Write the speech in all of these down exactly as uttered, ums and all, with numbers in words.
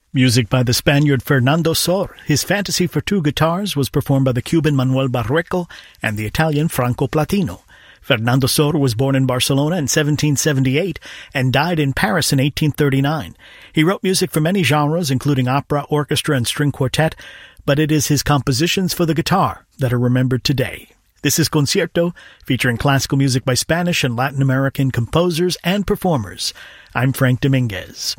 Music by the Spaniard Fernando Sor. His Fantasy for Two Guitars was performed by the Cuban Manuel Barrueco and the Italian Franco Platino. Fernando Sor was born in Barcelona in seventeen seventy-eight and died in Paris in eighteen thirty-nine. He wrote music for many genres, including opera, orchestra, and string quartet, but it is his compositions for the guitar that are remembered today. This is Concierto, featuring classical music by Spanish and Latin American composers and performers. I'm Frank Dominguez.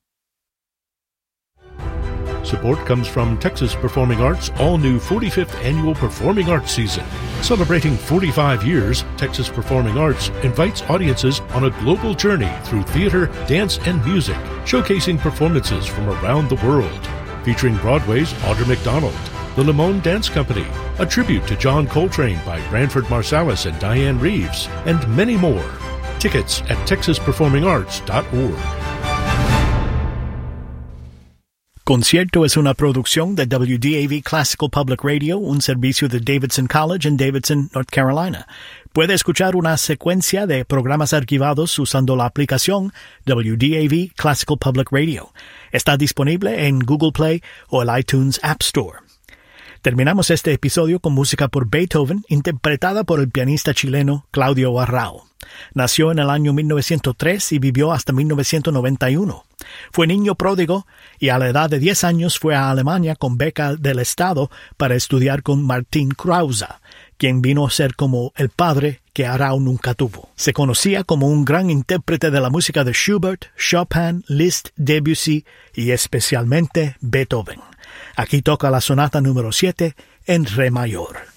Support comes from Texas Performing Arts' all-new forty-fifth Annual Performing Arts Season. Celebrating forty-five years, Texas Performing Arts invites audiences on a global journey through theater, dance, and music, showcasing performances from around the world. Featuring Broadway's Audra McDonald, the Limon Dance Company, a tribute to John Coltrane by Branford Marsalis and Diane Reeves, and many more. Tickets at texas performing arts dot org. Concierto es una producción de W D A V Classical Public Radio, un servicio de Davidson College en Davidson, North Carolina. Puede escuchar una secuencia de programas archivados usando la aplicación W D A V Classical Public Radio. Está disponible en Google Play o el iTunes App Store. Terminamos este episodio con música por Beethoven, interpretada por el pianista chileno Claudio Arrau. Nació en el año mil novecientos tres y vivió hasta mil novecientos noventa y uno. Fue niño pródigo y a la edad de diez años fue a Alemania con beca del Estado para estudiar con Martin Krause, quien vino a ser como el padre que Arrau nunca tuvo. Se conocía como un gran intérprete de la música de Schubert, Chopin, Liszt, Debussy y especialmente Beethoven. Aquí toca la sonata número siete en re mayor.